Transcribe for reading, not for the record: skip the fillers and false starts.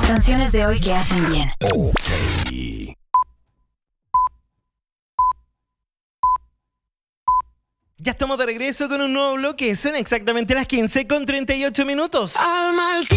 Canciones de hoy que hacen bien. Ok. Ya estamos de regreso con un nuevo bloque. Son exactamente las 15:38.